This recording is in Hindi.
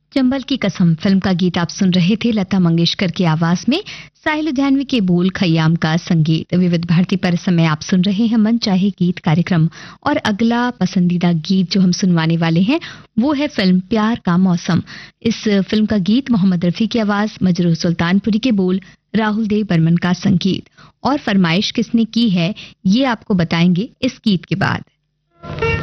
चंबल की कसम फिल्म का गीत आप सुन रहे थे लता मंगेशकर की आवाज में, साहिल लुधियानवी के बोल, खयाम का संगीत। विविध भारती पर समय आप सुन रहे हैं मन चाहे गीत कार्यक्रम और अगला पसंदीदा गीत जो हम सुनवाने वाले हैं वो है फिल्म प्यार का मौसम। इस फिल्म का गीत मोहम्मद रफी की आवाज, मजरूह सुल्तानपुरी के बोल, राहुल देव बर्मन का संगीत। और फरमाइश किसने की है ये आपको बताएंगे इस गीत के बाद।